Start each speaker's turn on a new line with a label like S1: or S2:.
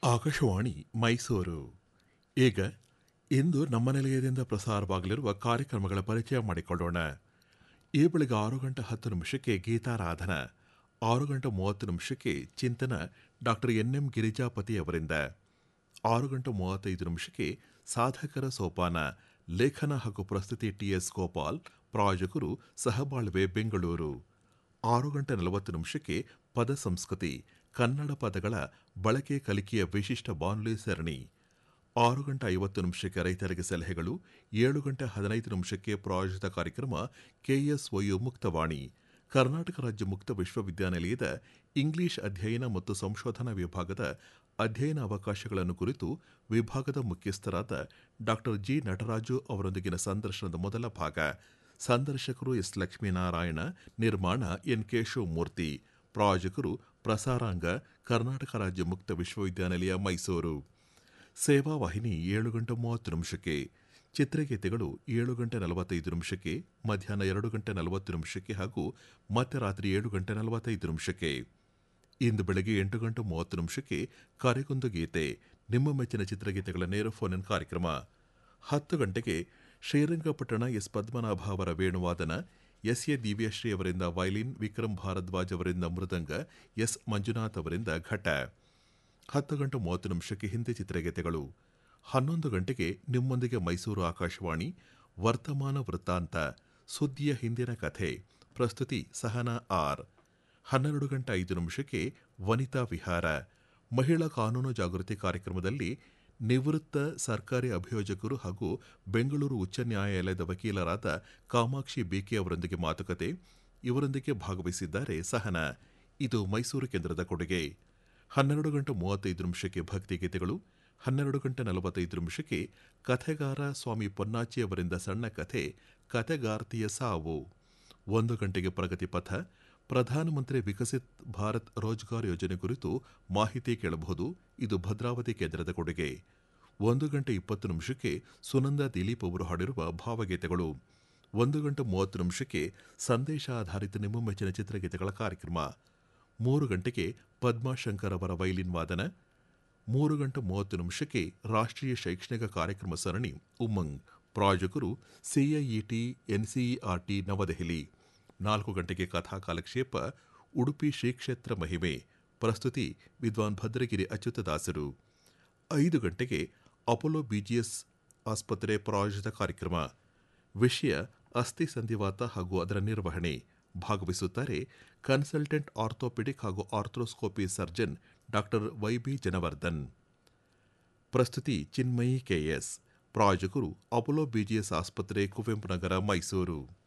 S1: ಆಕಾಶವಾಣಿ ಮೈಸೂರು. ಈಗ ಇಂದು ನಮ್ಮ ನಿಲಯದಿಂದ ಪ್ರಸಾರವಾಗಲಿರುವ ಕಾರ್ಯಕ್ರಮಗಳ ಪರಿಚಯ ಮಾಡಿಕೊಳ್ಳೋಣ. ಈ ಬೆಳಗ್ಗೆ 6:10 ಗೀತಾರಾಧನ, 6:30 ಚಿಂತನ ಡಾಕ್ಟರ್ ಎನ್.ಎಂ. ಗಿರಿಜಾಪತಿ ಅವರಿಂದ, 6:35 ಸಾಧಕರ ಸೋಪಾನ, ಲೇಖನ ಹಾಗೂ ಪ್ರಸ್ತುತಿ ಟಿ.ಎಸ್. ಗೋಪಾಲ್, ಪ್ರಾಯೋಜಕರು ಸಹಬಾಳ್ವೆ ಬೆಂಗಳೂರು. 6:40 ಪದ ಸಂಸ್ಕೃತಿ, ಕನ್ನಡ ಪದಗಳ ಬಳಕೆ ಕಲಿಕೆಯ ವಿಶಿಷ್ಟ ಬಾನುಲಿ ಸರಣಿ. 6:50 ರೈತರಿಗೆ ಸಲಹೆಗಳು, 7:15 ಪ್ರಾಯೋಜಿತ ಕಾರ್ಯಕ್ರಮ ಕೆಎಸ್ಒಯು ಮುಕ್ತವಾಣಿ, ಕರ್ನಾಟಕ ರಾಜ್ಯ ಮುಕ್ತ ವಿಶ್ವವಿದ್ಯಾನಿಲಯದ ಇಂಗ್ಲಿಷ್ ಅಧ್ಯಯನ ಮತ್ತು ಸಂಶೋಧನಾ ವಿಭಾಗದ ಅಧ್ಯಯನ ಅವಕಾಶಗಳನ್ನು ಕುರಿತು ವಿಭಾಗದ ಮುಖ್ಯಸ್ಥರಾದ ಡಾಕ್ಟರ್ ಜಿ ನಟರಾಜು ಅವರೊಂದಿಗಿನ ಸಂದರ್ಶನದ ಮೊದಲ ಭಾಗ. ಸಂದರ್ಶಕರು ಎಸ್. ಲಕ್ಷ್ಮೀನಾರಾಯಣ, ನಿರ್ಮಾಣ ಎನ್.ಕೆ. ಶಿವಮೂರ್ತಿ, ಪ್ರಾಯೋಜಕರು ಪ್ರಸಾರಾಂಗ, ಕರ್ನಾಟಕ ರಾಜ್ಯ ಮುಕ್ತ ವಿಶ್ವವಿದ್ಯಾನಿಲಯ ಮೈಸೂರು. ಸೇವಾ ವಾಹಿನಿ 7:30 ಚಿತ್ರಗೀತೆಗಳು 7:45 ಮಧ್ಯಾಹ್ನ 2:40 ಹಾಗೂ ಮಧ್ಯರಾತ್ರಿ 7:45. ಇಂದು ಬೆಳಗ್ಗೆ 8:30 ಕರೆಗೊಂದು ಗೀತೆ, ನಿಮ್ಮ ಮೆಚ್ಚಿನ ಚಿತ್ರಗೀತೆಗಳ ನೇರ ಫೋನ್ ಇನ್ ಕಾರ್ಯಕ್ರಮ. 10 ಗಂಟೆಗೆ ಶ್ರೀರಂಗಪಟ್ಟಣ ಎಸ್. ಪದ್ಮನಾಭ ಅವರ ವೇಣುವಾದನ, ಎಸ್. ಎ. ದಿವ್ಯಶ್ರೀ ಅವರಿಂದ ವೈಲಿನ್, ವಿಕ್ರಮ್ ಭಾರದ್ವಾಜ್ ಅವರಿಂದ ಮೃದಂಗ, ಎಸ್. ಮಂಜುನಾಥ್ ಅವರಿಂದ ಘಟ. 10:30 ಹಿಂದಿ ಚಿತ್ರಗೀತೆಗಳು. 11 ಗಂಟೆಗೆ ನಿಮ್ಮೊಂದಿಗೆ ಮೈಸೂರು ಆಕಾಶವಾಣಿ ವರ್ತಮಾನ ವೃತ್ತಾಂತ, ಸುದ್ದಿಯ ಹಿಂದಿನ ಕಥೆ, ಪ್ರಸ್ತುತಿ ಸಹನಾ ಆರ್. 12:05 ವನಿತಾ ವಿಹಾರ, ಮಹಿಳಾ ಕಾನೂನು ಜಾಗೃತಿ ಕಾರ್ಯಕ್ರಮದಲ್ಲಿ ನಿವೃತ್ತ ಸರ್ಕಾರಿ ಅಭಿಯೋಜಕರು ಹಾಗೂ ಬೆಂಗಳೂರು ಉಚ್ಚ ನ್ಯಾಯಾಲಯದ ವಕೀಲರಾದ ಕಾಮಾಕ್ಷಿ ಬಿಕೆ ಅವರೊಂದಿಗೆ ಮಾತುಕತೆ. ಇವರೊಂದಿಗೆ ಭಾಗವಹಿಸಿದ್ದಾರೆ ಸಹನಾ. ಇದು ಮೈಸೂರು ಕೇಂದ್ರದ ಕೊಡುಗೆ. 12:35 ಭಕ್ತಿಗೀತೆಗಳು. 12:45 ಕಥೆಗಾರ ಸ್ವಾಮಿ ಪೊನ್ನಾಚಿ ಅವರಿಂದ ಸಣ್ಣ ಕಥೆ, ಕಥೆಗಾರ್ತಿಯ ಸಾವು. 1 ಗಂಟೆಗೆ ಪ್ರಗತಿ ಪಥ, ಪ್ರಧಾನಮಂತ್ರಿ ವಿಕಸಿತ್ ಭಾರತ್ ರೋಜ್ಗಾರ್ ಯೋಜನೆ ಕುರಿತು ಮಾಹಿತಿ ಕೇಳಬಹುದು. ಇದು ಭದ್ರಾವತಿ ಕೇಂದ್ರದ ಕೊಡುಗೆ. 1:20 ಸುನಂದ ದಿಲೀಪ್ ಅವರು ಹಾಡಿರುವ ಭಾವಗೀತೆಗಳು. 1:30 ಸಂದೇಶ ಆಧಾರಿತ ನಿಮ್ಮ ಮೆಚ್ಚಿನ ಚಿತ್ರಗೀತೆಗಳ ಕಾರ್ಯಕ್ರಮ. 3 ಗಂಟೆಗೆ ಪದ್ಮಾಶಂಕರ್ ಅವರ ವೈಲಿನ್ ವಾದನ. 3:30 ರಾಷ್ಟ್ರೀಯ ಶೈಕ್ಷಣಿಕ ಕಾರ್ಯಕ್ರಮ ಸರಣಿ ಉಮಂಗ್, ಪ್ರಾಯೋಜಕರು ಸಿಐಇಟಿ ಎನ್ಸಿಇಆರ್ಟಿ ನವದೆಹಲಿ. 4 ಗಂಟೆಗೆ ಕಥಾ ಕಾಲಕ್ಷೇಪ, ಉಡುಪಿ ಶ್ರೀ ಕ್ಷೇತ್ರ ಮಹಿಮೆ, ಪ್ರಸ್ತುತಿ ವಿದ್ವಾನ್ ಭದ್ರಗಿರಿ ಅಚ್ಯುತದಾಸರು. 5 ಗಂಟೆಗೆ ಅಪೋಲೋ ಬಿಜಿಎಸ್ ಆಸ್ಪತ್ರೆ ಪ್ರಾಯೋಜಿತ ಕಾರ್ಯಕ್ರಮ, ವಿಷಯ ಅಸ್ಥಿ ಸಂಧಿವಾತ ಹಾಗೂ ಅದರ ನಿರ್ವಹಣೆ. ಭಾಗವಹಿಸುತ್ತಾರೆ ಕನ್ಸಲ್ಟೆಂಟ್ ಆರ್ಥೋಪೆಡಿಕ್ ಹಾಗೂ ಆರ್ಥ್ರೋಸ್ಕೋಪಿ ಸರ್ಜನ್ ಡಾಕ್ಟರ್ ವೈಬಿ ಜನವರ್ಧನ್. ಪ್ರಸ್ತುತಿ ಚಿನ್ಮಯಿ ಕೆಎಸ್, ಪ್ರಾಯೋಜಕರು ಅಪೋಲೋ ಬಿಜಿಎಸ್ ಆಸ್ಪತ್ರೆ, ಕುವೆಂಪು ನಗರ, ಮೈಸೂರು.